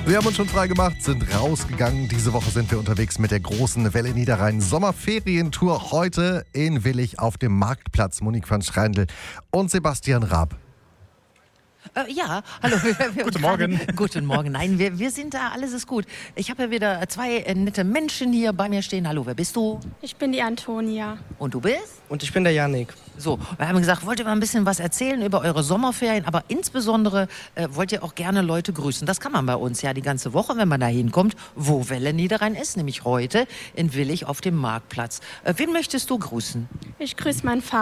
Wir haben uns schon frei gemacht, sind rausgegangen. Diese Woche sind wir unterwegs mit der großen Welle Niederrhein Sommerferientour. Heute in Willich auf dem Marktplatz. Monique van Schreindl und Sebastian Raab. Ja, hallo. Guten Morgen. Guten Morgen. Nein, wir sind da, alles ist gut. Ich habe ja wieder zwei nette Menschen hier bei mir stehen. Hallo, wer bist du? Ich bin die Antonia. Und du bist? Und ich bin der Yannick. So, wir haben gesagt, wollt ihr mal ein bisschen was erzählen über eure Sommerferien, aber insbesondere wollt ihr auch gerne Leute grüßen. Das kann man bei uns ja die ganze Woche, wenn man da hinkommt, wo Welle Niederrhein ist, nämlich heute in Willich auf dem Marktplatz. Wen möchtest du grüßen? Ich grüße meinen Vater.